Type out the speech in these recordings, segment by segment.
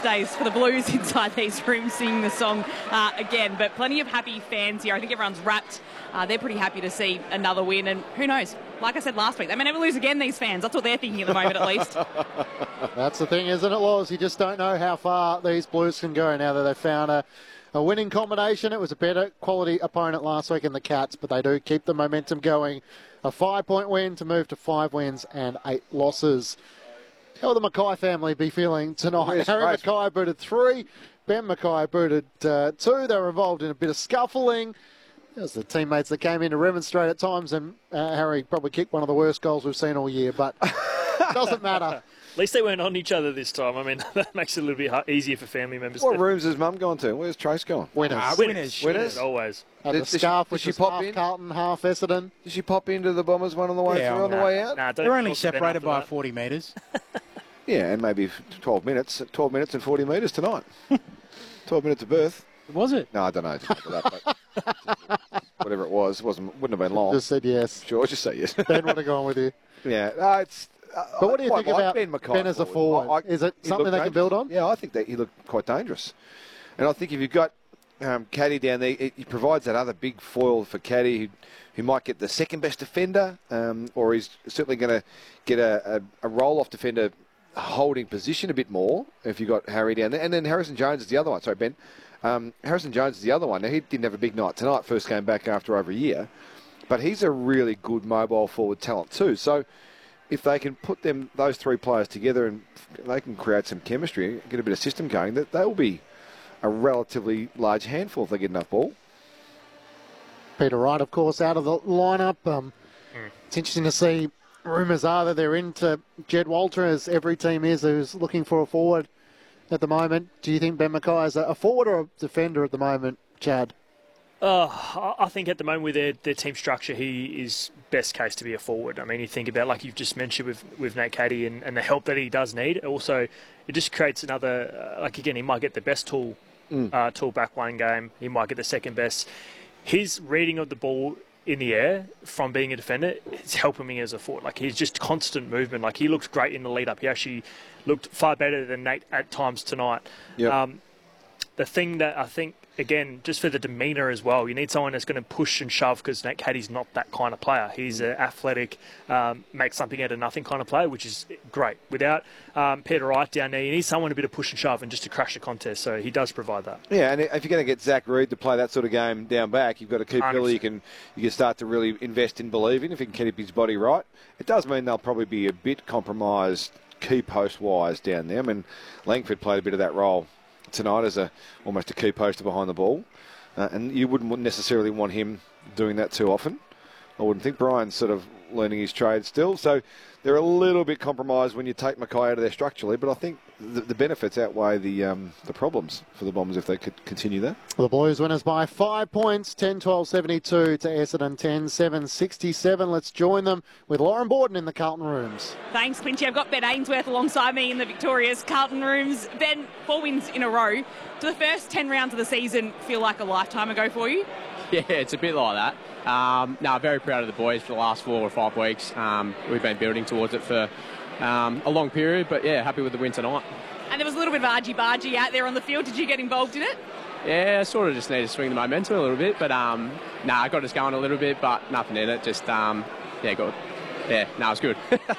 days for the Blues inside these rooms singing the song again. But plenty of happy fans here. I think everyone's wrapped. They're pretty happy to see another win. And who knows? Like I said last week, they may never lose again, these fans. That's what they're thinking at the moment, at least. That's the thing, isn't it, Laws? You just don't know how far these Blues can go now that they've found a winning combination. It was a better quality opponent last week in the Cats, but they do keep the momentum going. A 5-point win to move to 5 wins and 8 losses. How will the Mackay family be feeling tonight? Harry Mackay booted 3, Ben Mackay booted 2. They were involved in a bit of scuffling. It was the teammates that came in to remonstrate at times, and Harry probably kicked one of the worst goals we've seen all year, but it doesn't matter. At least they weren't on each other this time. I mean, that makes it a little bit easier for family members. What rooms has Mum gone to? Where's Trace gone? Winners. Always. Had the scarf, which is half Carlton, half Essendon. Did she pop into the Bombers one on the way through, on the way out? Nah, they're only separated by 40 metres. Yeah, and maybe 12 minutes. 12 minutes and 40 metres tonight. 12 minutes of birth. Was it? No, I don't know. Whatever it was, wouldn't have been long. Just said yes. Sure, just say yes. Ben would have gone with you. Yeah, it's. But what do you think about Ben Mackay? Ben as a forward? Is it something they can build on? Yeah, I think that he looked quite dangerous. And I think if you've got Caddy down there, he provides that other big foil for Caddy who might get the second best defender, or he's certainly going to get a roll-off defender holding position a bit more if you've got Harry down there. And then Harrison Jones is the other one. Sorry, Ben. Harrison Jones is the other one. Now, he didn't have a big night tonight, first came back after over a year. But he's a really good mobile forward talent too. So if they can put those 3 players together and they can create some chemistry, get a bit of system going, that they will be a relatively large handful if they get enough ball. Peter Wright, of course, out of the lineup. It's interesting to see. Rumours are that they're into Jed Walter, as every team is, who's looking for a forward at the moment. Do you think Ben Mackay is a forward or a defender at the moment, Chad? I think at the moment with their team structure, he is best case to be a forward. I mean, you think about, like you've just mentioned with Nate Caddy and the help that he does need. Also, it just creates another, again, he might get the best tool back one game. He might get the second best. His reading of the ball in the air from being a defender, it's helping me as a forward. Like, he's just constant movement. Like, he looked great in the lead up. He actually looked far better than Nate at times tonight. Yep. The thing that I think, again, just for the demeanour as well, you need someone that's going to push and shove, because Nate Caddy's not that kind of player. He's an athletic, make something out of nothing kind of player, which is great. Without Peter Wright down there, you need someone a bit of push and shove and just to crash the contest. So he does provide that. Yeah, and if you're going to get Zach Reid to play that sort of game down back, you've got to keep Billy. You can start to really invest in believing if he can keep his body right. It does mean they'll probably be a bit compromised key post-wise down there. I mean, Langford played a bit of that role tonight as almost a key poster behind the ball, and you wouldn't necessarily want him doing that too often. I wouldn't think. Brian's sort of learning his trade still, so they're a little bit compromised when you take Mackay out of there structurally, but I think the benefits outweigh the problems for the Bombers if they could continue that. The Blues winners by 5 points, 10-12-72 to Essendon 10-7-67. Let's join them with Lauren Borden in the Carlton rooms. Thanks, Quincy. I've got Ben Ainsworth alongside me in the victorious Carlton rooms. Ben, 4 wins in a row. Do the first 10 rounds of the season feel like a lifetime ago for you? Yeah, it's a bit like that. Very proud of the boys for the last 4 or 5 weeks. We've been building towards it for a long period, but yeah, happy with the win tonight. And there was a little bit of argy-bargy out there on the field. Did you get involved in it? Yeah, I sort of just need to swing the momentum a little bit, but I got us going a little bit, but nothing in it. Just good. Yeah, it's good.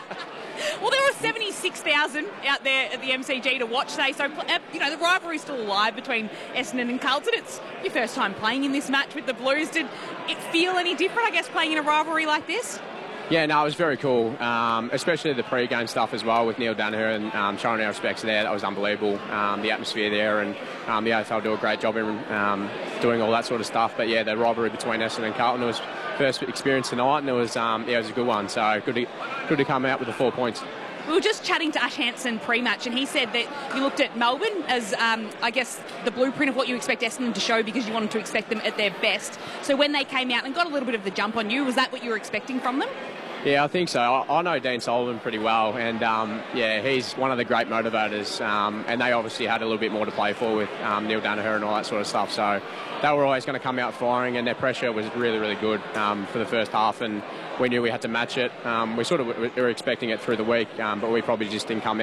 Well, there were 76,000 out there at the MCG to watch today, so the rivalry's still alive between Essendon and Carlton. It's your first time playing in this match with the Blues. Did it feel any different, I guess, playing in a rivalry like this? Yeah, it was very cool, especially the pre-game stuff as well with Neil Danaher and showing our respects there. That was unbelievable, the atmosphere there, and the AFL do a great job in doing all that sort of stuff. But yeah, the rivalry between Essendon and Carlton was first experience tonight, and it was a good one. So good to come out with the 4 points. We were just chatting to Ash Hansen pre-match, and he said that you looked at Melbourne as, I guess, the blueprint of what you expect Essendon to show, because you wanted to expect them at their best. So when they came out and got a little bit of the jump on you, was that what you were expecting from them? Yeah, I think so. I know Dean Sullivan pretty well, and he's one of the great motivators, and they obviously had a little bit more to play for with Neil Danaher and all that sort of stuff, so they were always going to come out firing, and their pressure was really, really good for the first half, and we knew we had to match it. We were expecting it through the week, but we probably just didn't come out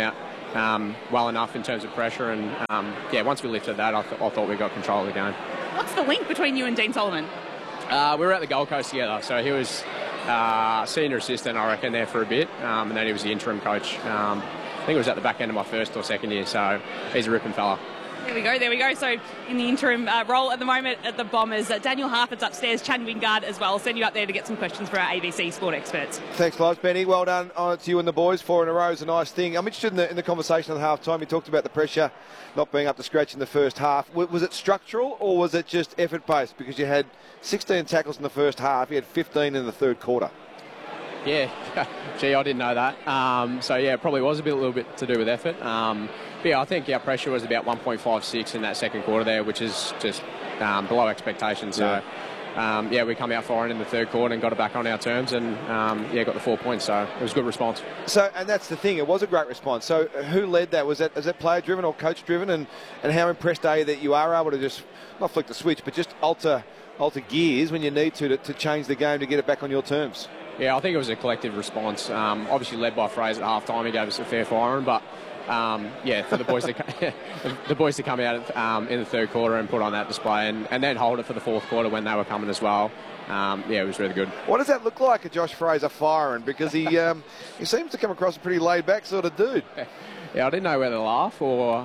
well enough in terms of pressure. And once we lifted that, I thought we got control of the game. What's the link between you and Dean Solomon? We were at the Gold Coast together, so he was senior assistant, I reckon, there for a bit, and then he was the interim coach. I think it was at the back end of my first or second year, so he's a ripping fella. There we go. So in the interim role at the moment at the Bombers, Daniel Harford's upstairs, Chan Wingard as well. I'll send you up there to get some questions for our ABC Sport experts. Thanks, Loz. Benny, well done to you and the boys. 4 in a row is a nice thing. I'm interested in the conversation at half time. You talked about the pressure not being up to scratch in the first half. Was it structural or was it just effort-based? Because you had 16 tackles in the first half, you had 15 in the third quarter. Yeah, gee, I didn't know that. It probably was a little bit to do with effort. I think our pressure was about 1.56 in that second quarter there, which is just below expectations. So, we come out firing in the third quarter and got it back on our terms and, got the 4 points. So it was a good response. So, and that's the thing, it was a great response. So who led that? Was that player-driven or coach-driven? And how impressed are you that you are able to just, not flick the switch, but just alter gears when you need to change the game to get it back on your terms? Yeah, I think it was a collective response. Obviously led by Fraser at half-time. He gave us a fair firing, but for the boys to come out in the third quarter and put on that display and then hold it for the fourth quarter when they were coming as well. It was really good. What does that look like, a Josh Fraser firing? Because he seems to come across a pretty laid-back sort of dude. Yeah, I didn't know whether to laugh or...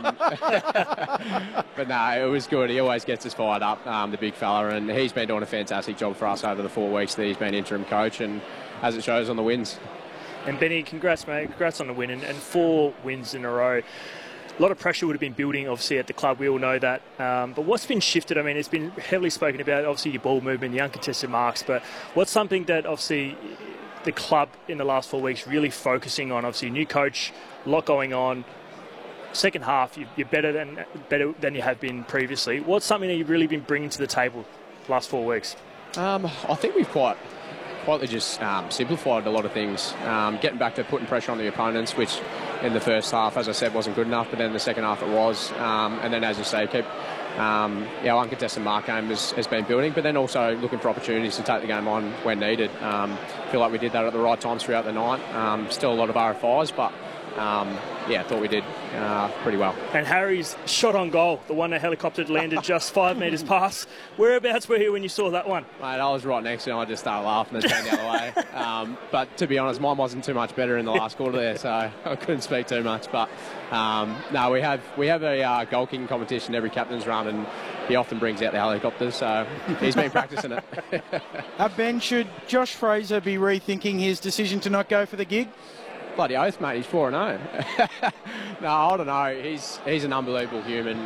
but no, it was good. He always gets us fired up, the big fella, and he's been doing a fantastic job for us over the 4 weeks that he's been interim coach, and as it shows on the wins. And Benny, congrats, mate. Congrats on the win and 4 wins in a row. A lot of pressure would have been building, obviously, at the club. We all know that. But what's been shifted? I mean, it's been heavily spoken about, obviously, your ball movement, the uncontested marks. But what's something that, obviously, the club in the last 4 weeks really focusing on? Obviously, new coach, a lot going on. Second half, you're better than you have been previously. What's something that you've really been bringing to the table the last 4 weeks? I think we've quietly just simplified a lot of things, getting back to putting pressure on the opponents, which in the first half, as I said, wasn't good enough, but then the second half it was. And then, as you say, our uncontested mark game has been building, but then also looking for opportunities to take the game on when needed. I feel like we did that at the right times throughout the night. Still a lot of RFIs, but I thought we did pretty well. And Harry's shot on goal, the one that helicopter landed just 5 metres past. Whereabouts were you when you saw that one? Mate, I was right next to him. I just started laughing and turned the other way. But to be honest, mine wasn't too much better in the last quarter there, so I couldn't speak too much. But no, we have a goal kicking competition every captain's run, and he often brings out the helicopters, so he's been practicing it. Ben, should Josh Fraser be rethinking his decision to not go for the gig? Bloody oath, mate, he's 4-0. No, I don't know. He's an unbelievable human.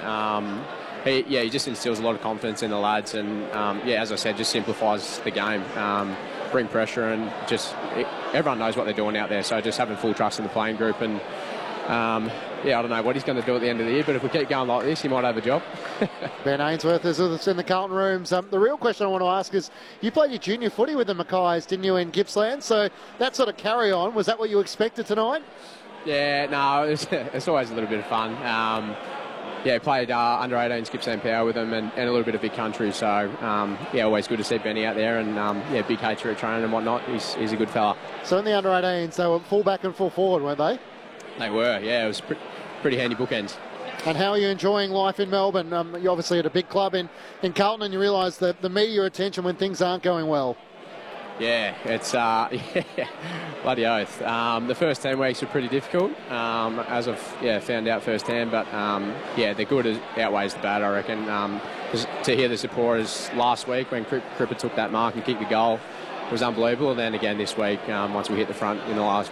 He just instills a lot of confidence in the lads, and as I said, just simplifies the game. Bring pressure, and everyone knows what they're doing out there. So just having full trust in the playing group, and I don't know what he's going to do at the end of the year, but if we keep going like this, he might have a job. Ben Ainsworth is with us in the Carlton rooms. The real question I want to ask is, you played your junior footy with the Mackays, didn't you, in Gippsland? So that sort of carry on, was that what you expected tonight? Yeah, no, it's always a little bit of fun. Played under 18s Gippsland Power with them and a little bit of big country. So, always good to see Benny out there, and big Patriot training and whatnot. He's a good fella. So in the under 18s, they were full back and full forward, weren't they? They were, yeah. It was pretty handy bookends. And how are you enjoying life in Melbourne? You're obviously at a big club in Carlton, and you realise that the media attention when things aren't going well. Yeah, it's bloody oath. The first 10 weeks were pretty difficult, as I've found out firsthand. But the good outweighs the bad, I reckon. To hear the supporters last week when Cripper took that mark and kicked the goal was unbelievable. And then again this week, once we hit the front in the last